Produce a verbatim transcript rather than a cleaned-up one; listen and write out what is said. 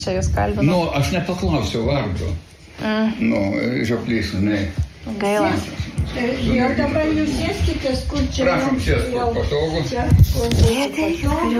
Čia jūs kalbinu. Nu, aš nepaklausiau vardu. Mm. Nu, žioplys, ne. Gaila. Jau dabar jūs sėskitės, kur čia... Prašom sėst, kur patogu. Čia, kur Dėdė, jūs